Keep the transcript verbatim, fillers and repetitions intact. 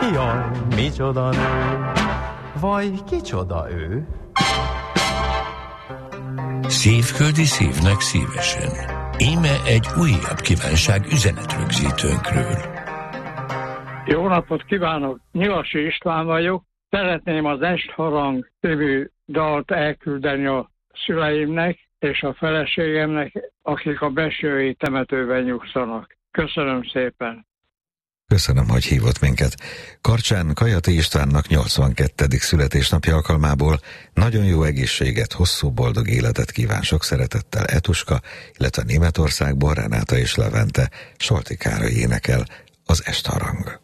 Jaj, micsoda nő, vaj, kicsoda ő? Szívföldi szívnek szívesen. Íme egy újabb kívánság üzenetrögzítőnkről. Jó napot kívánok, Nyilasi István vagyok. Szeretném az Estharang című dalt elküldeni a szüleimnek és a feleségemnek, akik a Besői temetőben nyugszanak. Köszönöm szépen. Köszönöm, hogy hívott minket. Karcsán Kajati Istvánnak nyolcvankettedik születésnapja alkalmából nagyon jó egészséget, hosszú boldog életet kíván sok szeretettel Etuska, illetve Németországból Renáta és Levente. Solti Károly énekel, az Estharang.